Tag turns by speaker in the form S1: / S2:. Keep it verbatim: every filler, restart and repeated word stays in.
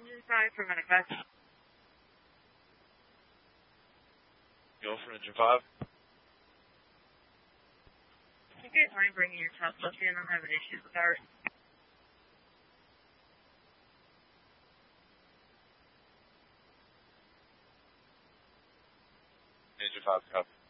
S1: Five for Medic.
S2: Go for Engine five.
S1: You guys mind bringing your top left in? I'm having issues with ours.
S2: Engine five, copy.